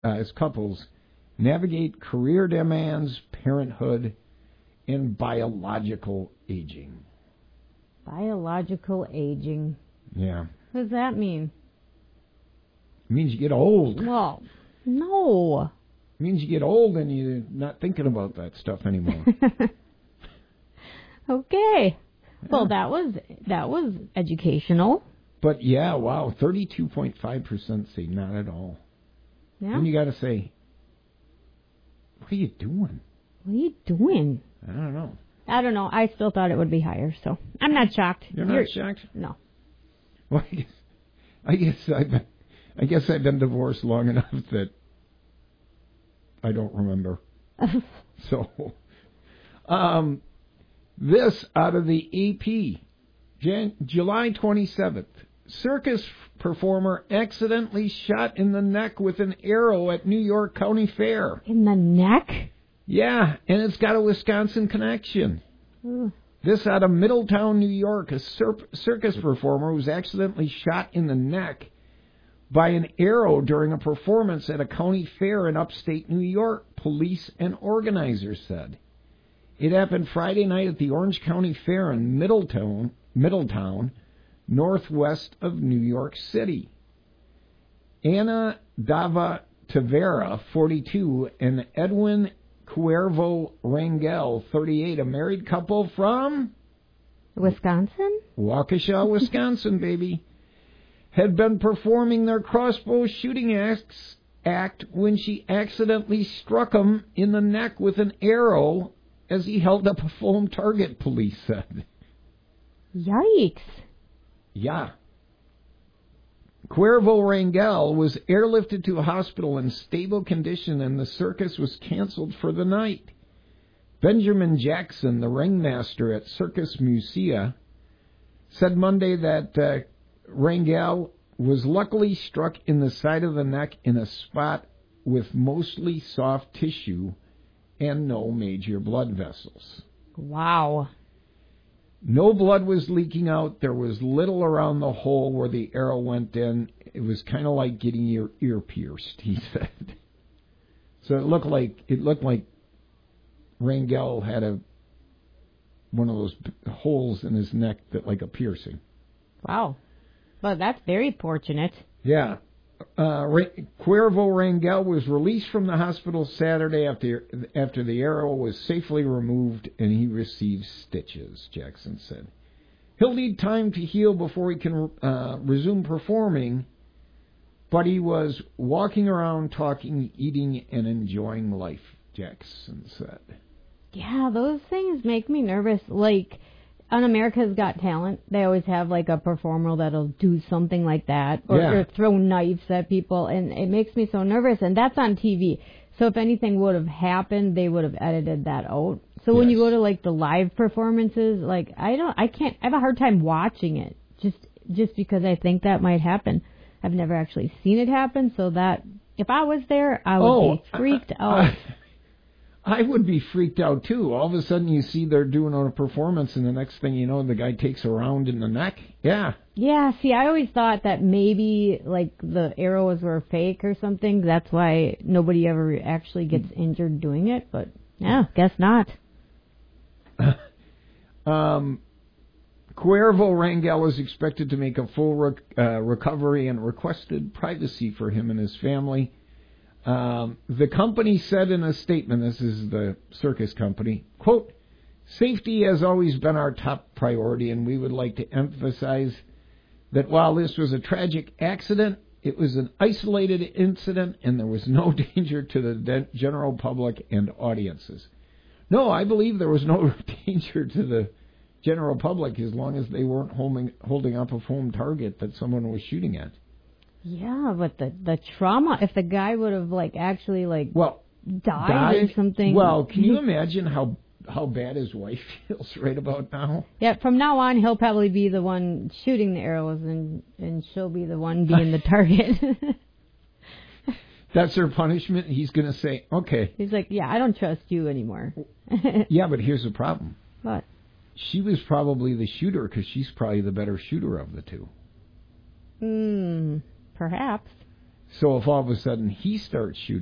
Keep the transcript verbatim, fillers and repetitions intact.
uh, as couples navigate career demands, parenthood, and biological aging. Biological aging. Yeah. What does that mean? It means you get old. Well, no. It means you get old and you're not thinking about that stuff anymore. Okay. Yeah. Well, that was that was educational. But yeah, wow, thirty-two point five percent say not at all. Yeah. Then you got to say, what are you doing? What are you doing? I don't know. I don't know. I still thought it would be higher, so I'm not shocked. You're not You're, shocked? No. Well, I guess, I guess I've been, I guess I've been divorced long enough that I don't remember. So, um, this out of the A P, Jan- July twenty-seventh. Circus performer accidentally shot in the neck with an arrow at New York County Fair. In the neck? Yeah, and it's got a Wisconsin connection. Ugh. This out of Middletown, New York. A cir- circus performer was accidentally shot in the neck by an arrow during a performance at a county fair in upstate New York, police and organizers said. It happened Friday night at the Orange County Fair in Middletown, Middletown, northwest of New York City. Anna Dava Tavera, forty-two, and Edwin Cuervo Rangel, thirty-eight, a married couple from Wisconsin? Waukesha, Wisconsin, baby, had been performing their crossbow shooting acts, act when she accidentally struck him in the neck with an arrow as he held up a foam target, police said. Yikes. Yeah. Cuervo Rangel was airlifted to a hospital in stable condition and the circus was canceled for the night. Benjamin Jackson, the ringmaster at Circus Musea, said Monday that uh, Rangel was luckily struck in the side of the neck in a spot with mostly soft tissue and no major blood vessels. Wow. No blood was leaking out. There was little around the hole where the arrow went in. It was kind of like getting your ear pierced, he said. So it looked like it looked like Rangel had a one of those holes in his neck that like a piercing. Wow. Well, that's very fortunate. Yeah. Uh, Cuervo Rangel was released from the hospital Saturday after after the arrow was safely removed and he received stitches, Jackson said. He'll need time to heal before he can uh, resume performing, but he was walking around, talking, eating, and enjoying life, Jackson said. Yeah, those things make me nervous. Like, on America's Got Talent, they always have like a performer that'll do something like that or, yeah. or throw knives at people, and it makes me so nervous. And that's on T V. So if anything would have happened, they would have edited that out. So when yes. you go to like the live performances, like I don't, I can't, I have a hard time watching it just just because I think that might happen. I've never actually seen it happen, so that if I was there, I would oh, be freaked I, out. I, I would be freaked out, too. All of a sudden, you see they're doing a performance, and the next thing you know, the guy takes a round in the neck. Yeah. Yeah, see, I always thought that maybe, like, the arrows were fake or something. That's why nobody ever actually gets injured doing it. But, yeah, guess not. um, Cuervo Rangel is expected to make a full rec- uh, recovery and requested privacy for him and his family. Um, the company said in a statement, this is the circus company, quote, safety has always been our top priority, and we would like to emphasize that while this was a tragic accident, it was an isolated incident and there was no danger to the de- general public and audiences. No, I believe there was no danger to the general public as long as they weren't holding, holding up a foam target that someone was shooting at. Yeah, but the the trauma, if the guy would have, like, actually, like, well, died, died or something. Well, can you imagine how how bad his wife feels right about now? Yeah, from now on, he'll probably be the one shooting the arrows, and, and she'll be the one being the target. That's her punishment? He's going to say, okay. He's like, yeah, I don't trust you anymore. Yeah, but here's the problem. What? She was probably the shooter because she's probably the better shooter of the two. Hmm. Perhaps. So if all of a sudden he starts shooting